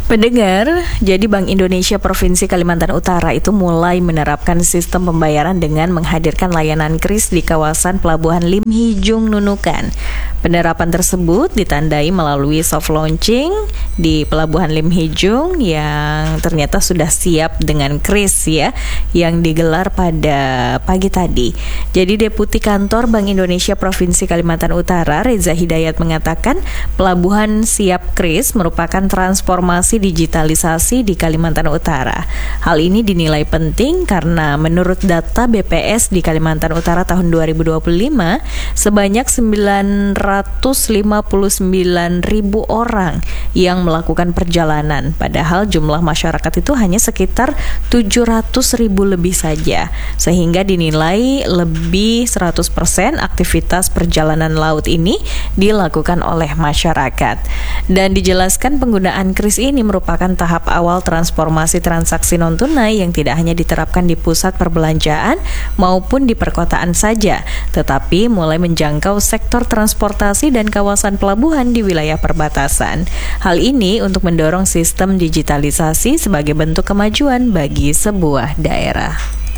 Pendengar, jadi Bank Indonesia Provinsi Kalimantan Utara itu mulai menerapkan sistem pembayaran dengan menghadirkan layanan KRIS di kawasan Pelabuhan Lim Hijung Nunukan. Penerapan tersebut ditandai melalui soft launching di Pelabuhan Lim Hijung yang ternyata sudah siap dengan KRIS ya, yang digelar pada pagi tadi. Jadi Deputi Kantor Bank Indonesia Provinsi Kalimantan Utara, Reza Hidayat mengatakan pelabuhan siap KRIS merupakan transformasi digitalisasi di Kalimantan Utara. Hal ini dinilai penting karena menurut data BPS di Kalimantan Utara tahun 2025, sebanyak 959.000 orang yang melakukan perjalanan, padahal jumlah masyarakat itu hanya sekitar 700.000 lebih saja, sehingga dinilai lebih 100% aktivitas perjalanan laut ini dilakukan oleh masyarakat. Dan dijelaskan penggunaan KRIS ini merupakan tahap awal transformasi transaksi non-tunai yang tidak hanya diterapkan di pusat perbelanjaan maupun di perkotaan saja, tetapi mulai menjangkau sektor transportasi dan kawasan pelabuhan di wilayah perbatasan. Hal ini untuk mendorong sistem digitalisasi sebagai bentuk kemajuan bagi sebuah daerah.